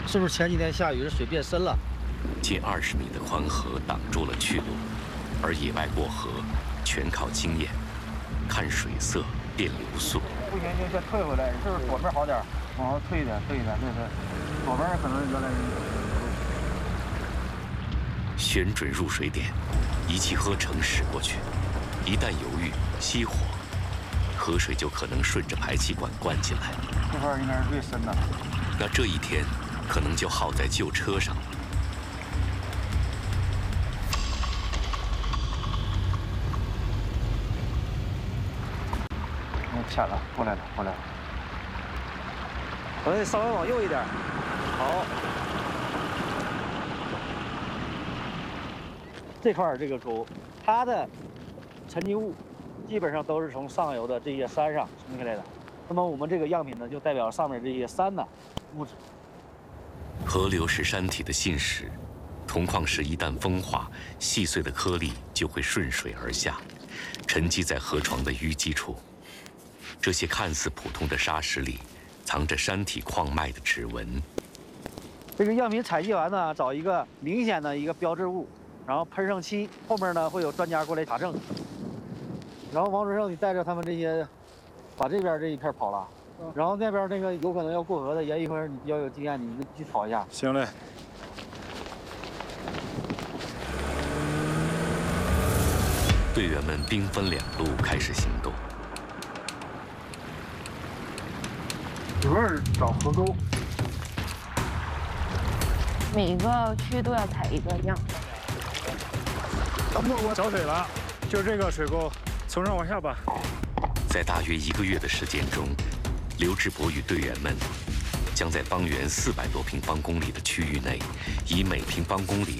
是不是前几天下雨，水变深了？ 近20米的宽河挡住了去路，而野外过河全靠经验，看水色变流速。 不行就先退回来，是不是左边好点？往后退一点，退一点，对对。左边可能原来。 选准入水点，一气呵成驶过去，一旦犹豫熄火，河水就可能顺着排气管灌进来。 这块应该是最深的。 那这一天可能就耗在旧车上了。 浅了，过来了，过来了。我得稍微往右一点。好。这块这个沟，它的沉积物基本上都是从上游的这些山上冲下来的。那么我们这个样品呢，就代表上面这些山的物质。 河流是山体的信使，铜矿石一旦风化，细碎的颗粒就会顺水而下，沉积在河床的淤积处。这些看似普通的沙石里，藏着山体矿脉的指纹。 这个样品采集完呢，找一个明显的一个标志物，然后喷上漆，后面呢会有专家过来查证。然后王主任，你带着他们这些，把这边这一片跑了，然后那边那个有可能要过河的，也一会儿你要有经验，你去跑一下。 行嘞。 队员们兵分2路开始行动。 左边找河沟， 每个区都要采一个样。 我找水了，就这个水沟，从上往下吧。 在大约1个月的时间中，刘志博与队员们将在方圆400多平方公里的区域内，以每平方公里